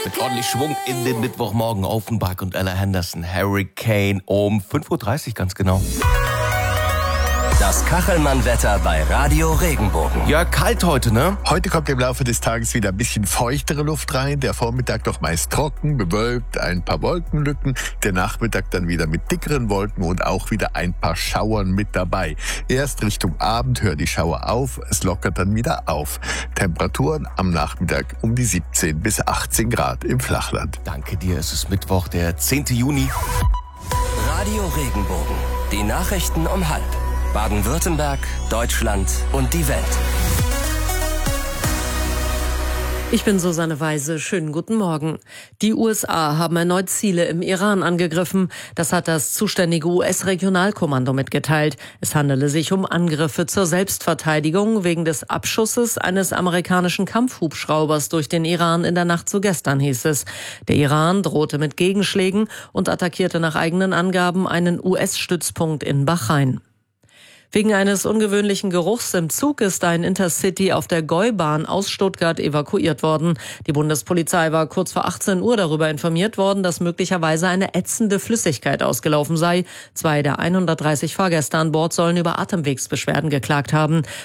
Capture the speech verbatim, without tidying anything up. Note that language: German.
Mit ordentlich Schwung in den Mittwochmorgen. Offenbach und Ella Henderson. Hurricane um fünf Uhr dreißig ganz genau. Das Kachelmann-Wetter bei Radio Regenbogen. Ja, kalt heute, ne? Heute kommt im Laufe des Tages wieder ein bisschen feuchtere Luft rein. Der Vormittag doch meist trocken, bewölkt, ein paar Wolkenlücken. Der Nachmittag dann wieder mit dickeren Wolken und auch wieder ein paar Schauern mit dabei. Erst Richtung Abend hören die Schauer auf, es lockert dann wieder auf. Temperaturen am Nachmittag um die siebzehn bis achtzehn Grad im Flachland. Danke dir, es ist Mittwoch, der zehnten Juni. Radio Regenbogen. Die Nachrichten um halb. Baden-Württemberg, Deutschland und die Welt. Ich bin Susanne Weise. Schönen guten Morgen. Die U S A haben erneut Ziele im Iran angegriffen. Das hat das zuständige U S-Regionalkommando mitgeteilt. Es handele sich um Angriffe zur Selbstverteidigung wegen des Abschusses eines amerikanischen Kampfhubschraubers durch den Iran in der Nacht zu gestern, hieß es. Der Iran drohte mit Gegenschlägen und attackierte nach eigenen Angaben einen U S-Stützpunkt in Bahrain. Wegen eines ungewöhnlichen Geruchs im Zug ist ein Intercity auf der Gäubahn aus Stuttgart evakuiert worden. Die Bundespolizei war kurz vor achtzehn Uhr darüber informiert worden, dass möglicherweise eine ätzende Flüssigkeit ausgelaufen sei. Zwei der hundertdreißig Fahrgäste an Bord sollen über Atemwegsbeschwerden geklagt haben.